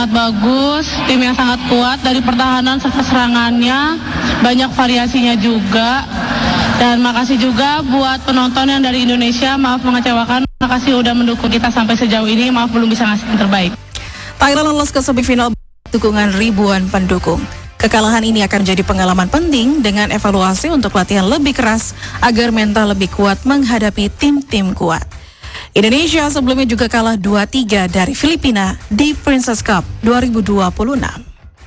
sangat bagus, tim yang sangat kuat dari pertahanan serta serangannya, banyak variasinya juga. Dan makasih juga buat penonton yang dari Indonesia, maaf mengecewakan, makasih udah mendukung kita sampai sejauh ini, maaf belum bisa ngasih yang terbaik. Thailand lolos ke semifinal dukungan ribuan pendukung. Kekalahan ini akan jadi pengalaman penting dengan evaluasi untuk latihan lebih keras agar mental lebih kuat menghadapi tim-tim kuat. Indonesia sebelumnya juga kalah 2-3 dari Filipina di Princess Cup 2026.